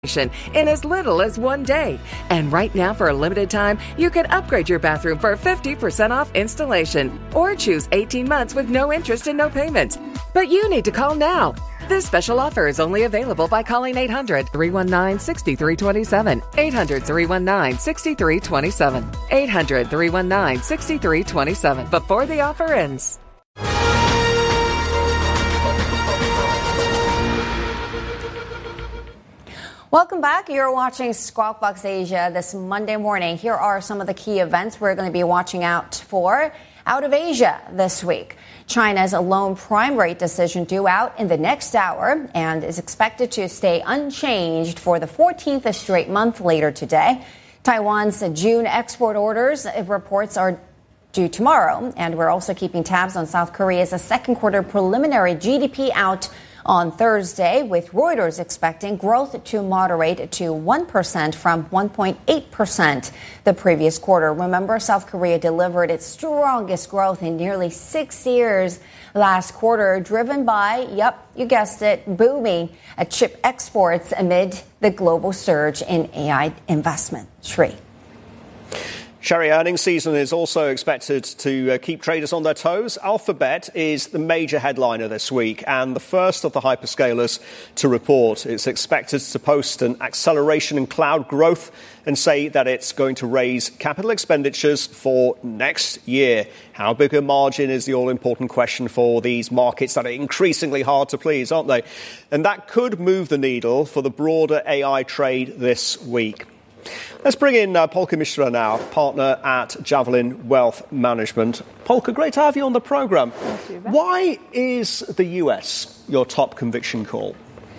in as little as 1 day. And right now, for a limited time, you can upgrade your bathroom for 50% off installation or choose 18 months with no interest and no payments. But you need to call now. This special offer is only available by calling 800-319-6327. 800-319-6327. 800-319-6327 before the offer ends. Welcome back. You're watching Squawk Box Asia this Monday morning. Here are some of the key events we're going to be watching out for out of Asia this week. China's loan prime rate decision due out in the next hour and is expected to stay unchanged for the 14th straight month later today. Taiwan's June export orders reports are due tomorrow, and we're also keeping tabs on South Korea's second quarter preliminary GDP out on Thursday, with Reuters expecting growth to moderate to 1% from 1.8% the previous quarter. Remember, South Korea delivered its strongest growth in nearly 6 years last quarter, driven by, you guessed it, booming chip exports amid the global surge in AI investment. Sri. Sherry, earnings season is also expected to keep traders on their toes. Alphabet is the major headliner this week and the first of the hyperscalers to report. It's expected to post an acceleration in cloud growth and say that it's going to raise capital expenditures for next year. How big a margin is the all-important question for these markets that are increasingly hard to please, aren't they? And that could move the needle for the broader AI trade this week. Let's bring in Polka Mishra now, partner at Javelin Wealth Management. Polka, great to have you on the programme. Why is the US your top conviction call?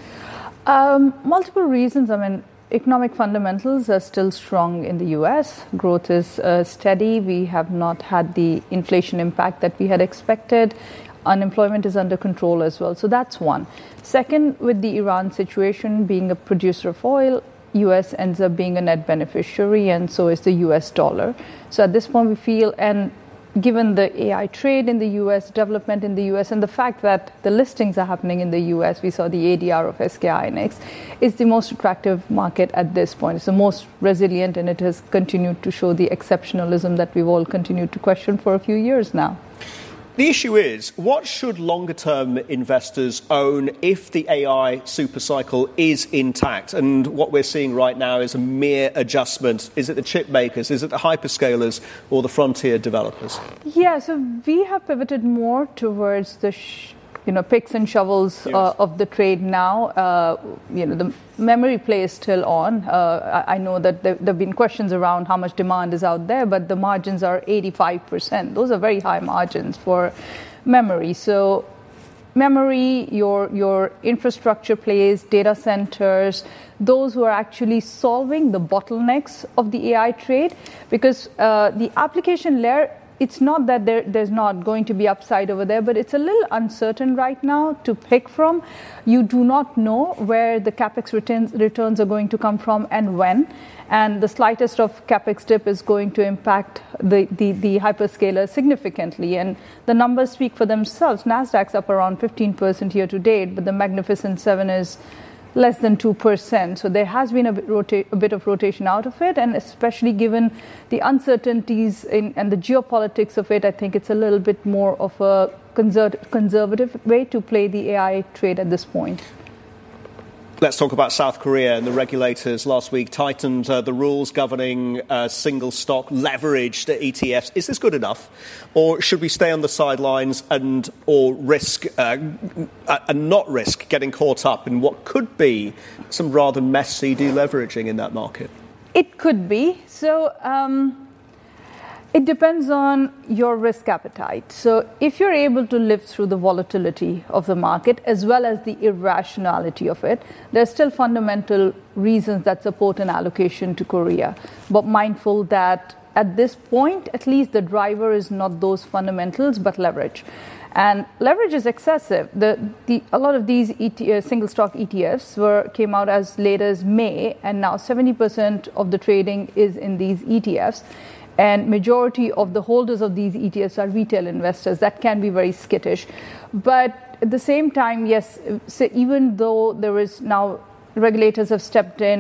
Multiple reasons. Economic fundamentals are still strong in the US. Growth is steady. We have not had the inflation impact that we had expected. Unemployment is under control as well. So that's one. Second, with the Iran situation, being a producer of oil, US ends up being a net beneficiary, and so is the US dollar. So at this point we feel, and given the AI trade in the US, development in the US, and the fact that the listings are happening in the US, we saw the ADR of SK Hynix, is the most attractive market at this point. It's the most resilient, and it has continued to show the exceptionalism that we've all continued to question for a few years now. The issue is, what should longer-term investors own if the AI supercycle is intact? And what we're seeing right now is a mere adjustment. Is it the chip makers? Is it the hyperscalers or the frontier developers? Yeah, so we have pivoted more towards the picks and shovels of the trade now. The memory play is still on. I know that there have been questions around how much demand is out there, but the margins are 85%. Those are very high margins for memory. So memory, your infrastructure plays, data centers, those who are actually solving the bottlenecks of the AI trade, because the application layer, it's not that there's not going to be upside over there, but it's a little uncertain right now to pick from. You do not know where the capex returns are going to come from and when. And the slightest of capex dip is going to impact the hyperscaler significantly. And the numbers speak for themselves. Nasdaq's up around 15% year to date, but the Magnificent Seven is less than 2%. So there has been a bit of rotation out of it, and especially given the uncertainties and the geopolitics of it, I think it's a little bit more of a conservative way to play the AI trade at this point. Let's talk about South Korea. And the regulators last week tightened the rules governing single stock leveraged ETFs. Is this good enough? Or should we stay on the sidelines and not risk getting caught up in what could be some rather messy deleveraging in that market? It could be. So it depends on your risk appetite. So if you're able to live through the volatility of the market as well as the irrationality of it, there's still fundamental reasons that support an allocation to Korea. But mindful that at this point, at least the driver is not those fundamentals, but leverage. And leverage is excessive. A lot of these single stock ETFs came out as late as May, and now 70% of the trading is in these ETFs. And majority of the holders of these ETFs are retail investors. That can be very skittish. But at the same time, yes, so even though there is now regulators have stepped in